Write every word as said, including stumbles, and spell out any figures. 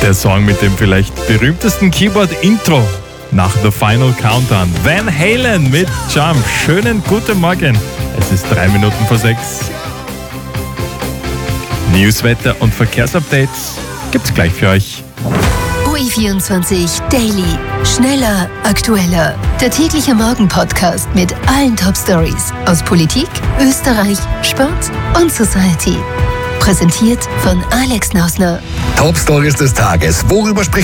Der Song mit dem vielleicht berühmtesten Keyboard-Intro nach The Final Countdown. Van Halen mit Jump. Schönen guten Morgen. Es ist drei Minuten vor sechs. News, Wetter und Verkehrsupdates gibt's gleich für euch. O E vierundzwanzig Daily. Schneller, aktueller. Der tägliche Morgen-Podcast mit allen Top-Stories aus Politik, Österreich, Sport und Society. Präsentiert von Alex Nausner. Top Stories des Tages. Worüber spricht